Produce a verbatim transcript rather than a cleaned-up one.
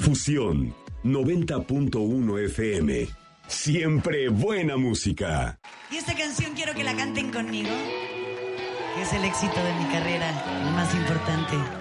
Fusión noventa punto uno F M. Siempre buena música. Y esta canción quiero que la canten conmigo, que es el éxito de mi carrera, el más importante.